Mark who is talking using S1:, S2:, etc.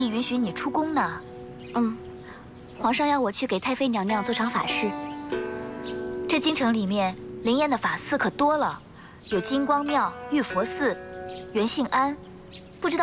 S1: 允许你出宫呢。
S2: 嗯，皇上要我去给太妃娘娘做场法事。
S1: 这京城里面灵验的法寺可多了，有金光庙、玉佛寺、元信庵、